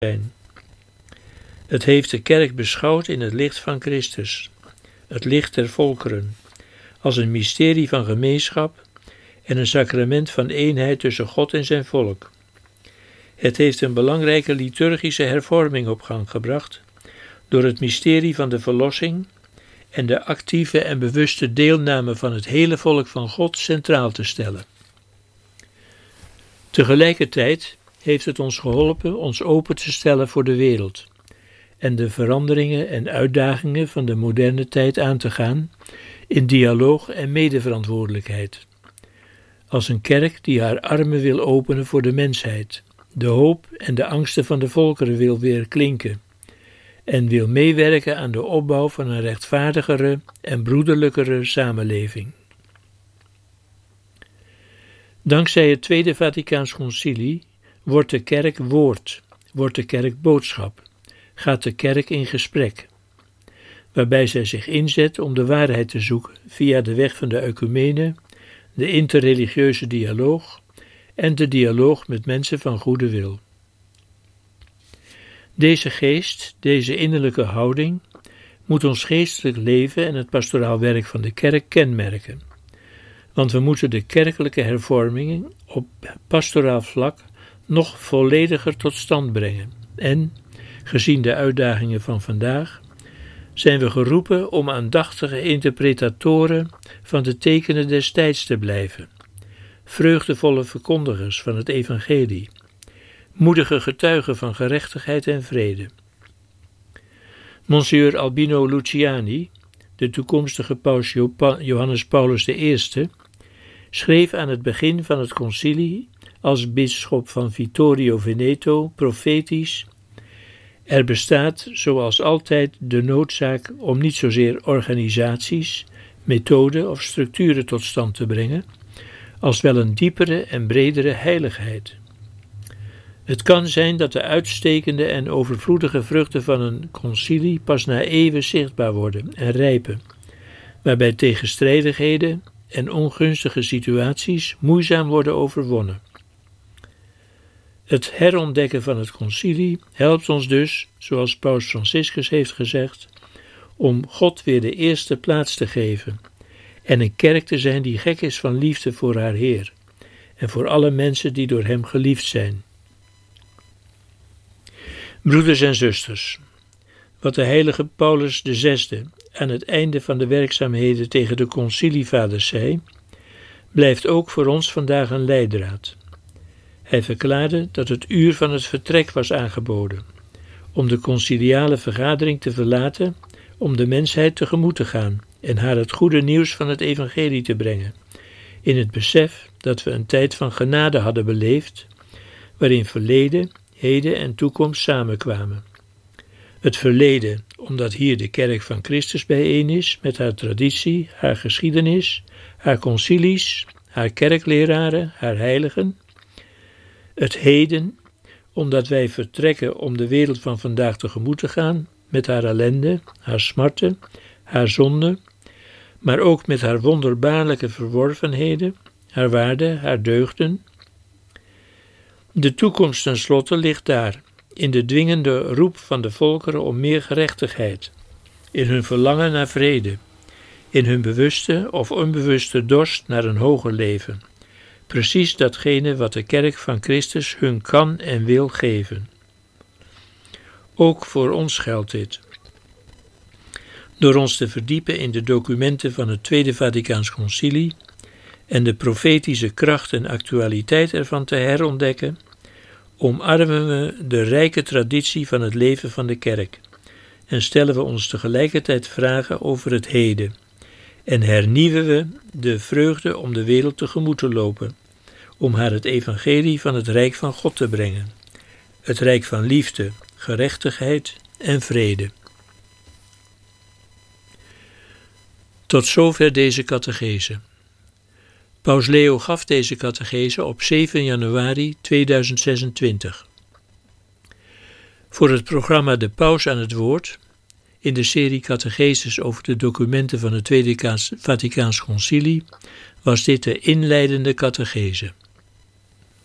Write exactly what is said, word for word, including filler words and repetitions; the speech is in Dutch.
zijn. Het heeft de kerk beschouwd in het licht van Christus, het licht der volkeren, als een mysterie van gemeenschap en een sacrament van eenheid tussen God en zijn volk. Het heeft een belangrijke liturgische hervorming op gang gebracht door het mysterie van de verlossing en de actieve en bewuste deelname van het hele volk van God centraal te stellen. Tegelijkertijd heeft het ons geholpen ons open te stellen voor de wereld en de veranderingen en uitdagingen van de moderne tijd aan te gaan in dialoog en medeverantwoordelijkheid. Als een kerk die haar armen wil openen voor de mensheid, de hoop en de angsten van de volkeren wil weer klinken en wil meewerken aan de opbouw van een rechtvaardigere en broederlijkere samenleving. Dankzij het Tweede Vaticaans Concilie wordt de kerk woord, wordt de kerk boodschap, gaat de kerk in gesprek, waarbij zij zich inzet om de waarheid te zoeken via de weg van de ecumene, de interreligieuze dialoog en de dialoog met mensen van goede wil. Deze geest, deze innerlijke houding, moet ons geestelijk leven en het pastoraal werk van de kerk kenmerken. Want we moeten de kerkelijke hervorming op pastoraal vlak nog vollediger tot stand brengen. En, gezien de uitdagingen van vandaag, zijn we geroepen om aandachtige interpretatoren van de tekenen des tijds te blijven, vreugdevolle verkondigers van het evangelie, moedige getuigen van gerechtigheid en vrede. Monsignor Albino Luciani, de toekomstige paus Johannes Paulus de Eerste, schreef aan het begin van het concilie als bisschop van Vittorio Veneto profetisch: er bestaat zoals altijd de noodzaak om niet zozeer organisaties, methoden of structuren tot stand te brengen, als wel een diepere en bredere heiligheid. Het kan zijn dat de uitstekende en overvloedige vruchten van een concilie pas na eeuwen zichtbaar worden en rijpen, waarbij tegenstrijdigheden en ongunstige situaties moeizaam worden overwonnen. Het herontdekken van het concilie helpt ons dus, zoals Paus Franciscus heeft gezegd, om God weer de eerste plaats te geven en een kerk te zijn die gek is van liefde voor haar Heer en voor alle mensen die door hem geliefd zijn. Broeders en zusters, wat de heilige Paulus de Zesde aan het einde van de werkzaamheden tegen de concilievaders zei, blijft ook voor ons vandaag een leidraad. Hij verklaarde dat het uur van het vertrek was aangeboden, om de conciliale vergadering te verlaten, om de mensheid tegemoet te gaan en haar het goede nieuws van het evangelie te brengen, in het besef dat we een tijd van genade hadden beleefd, waarin verleden, heden en toekomst samenkwamen. Het verleden, omdat hier de kerk van Christus bijeen is, met haar traditie, haar geschiedenis, haar concilies, haar kerkleraren, haar heiligen. Het heden, omdat wij vertrekken om de wereld van vandaag tegemoet te gaan, met haar ellende, haar smarten, haar zonde, maar ook met haar wonderbaarlijke verworvenheden, haar waarde, haar deugden. De toekomst tenslotte ligt daar, in de dwingende roep van de volkeren om meer gerechtigheid, in hun verlangen naar vrede, in hun bewuste of onbewuste dorst naar een hoger leven. Precies datgene wat de kerk van Christus hun kan en wil geven. Ook voor ons geldt dit. Door ons te verdiepen in de documenten van het Tweede Vaticaans Concilie en de profetische kracht en actualiteit ervan te herontdekken, omarmen we de rijke traditie van het leven van de kerk en stellen we ons tegelijkertijd vragen over het heden en hernieuwen we de vreugde om de wereld tegemoet te lopen, om haar het evangelie van het Rijk van God te brengen, het Rijk van liefde, gerechtigheid en vrede. Tot zover deze catechese. Paus Leo gaf deze catechese op zeven januari tweeduizend zesentwintig. Voor het programma De Paus aan het Woord, in de serie catecheses over de documenten van het Tweede Vaticaans Concilie, was dit de inleidende catechese.